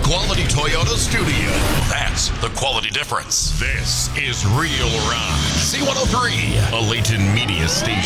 quality Toyota studio. That's the quality difference. This is Real Rock C103, a Layton media station.